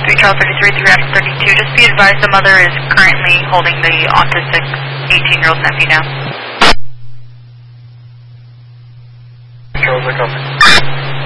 Charles 33, 3 out of 32. Just be advised the mother is currently holding the autistic 18-year-old nephew now. Charles, I copy.